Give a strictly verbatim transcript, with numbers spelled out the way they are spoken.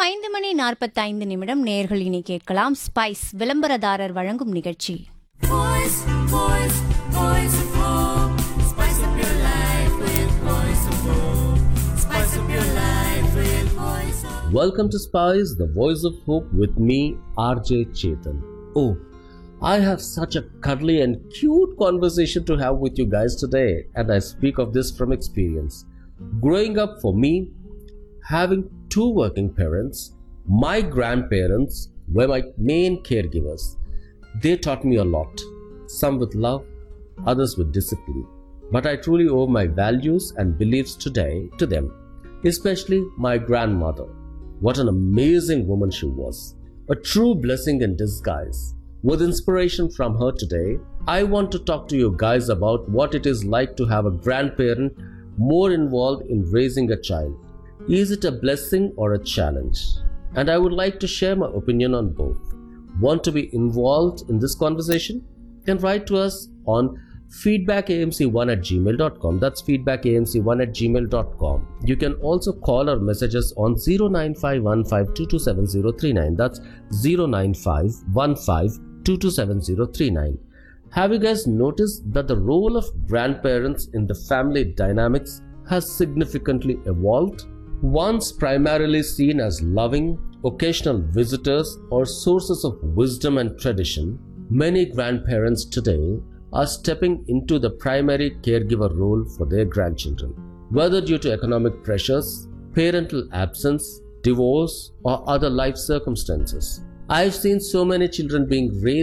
நேரம் ஐந்து மணி நாற்பத்தைந்து நிமிடம். நேயர்கள் இனி கேட்கலாம் ஸ்பைஸ் விளம்பரதாரர் வழங்கும் நிகழ்ச்சி. Voice, voice, voice of hope. Spice up your life with voice of hope. Spice up your life with voice of hope. Welcome to Spice, the voice of hope with me, R J Chetan. Oh, I have such a cuddly and cute conversation to have with you guys today, and I speak of this from experience. Growing up for me, having two working parents, my grandparents were my main caregivers. They taught me a lot, some with love, others with discipline. But I truly owe my values and beliefs today to them, especially my grandmother. What an amazing woman she was, a true blessing in disguise. With inspiration from her today, I want to talk to you guys about what it is like to have a grandparent more involved in raising a child. Is it a blessing or a challenge? And I would like to share my opinion on both. Want to be involved in this conversation? Then write to us on feedback a m c one at gmail dot com. That's feedback a m c one at gmail dot com. You can also call or message us on zero nine five one five two two seven zero three nine. That's zero nine five one five two two seven zero three nine. Have you guys noticed that the role of grandparents in the family dynamics has significantly evolved? Once primarily seen as loving, occasional visitors or sources of wisdom and tradition, many grandparents today are stepping into the primary caregiver role for their grandchildren. Whether due to economic pressures, parental absence, divorce, or other life circumstances, I've seen so many children being raised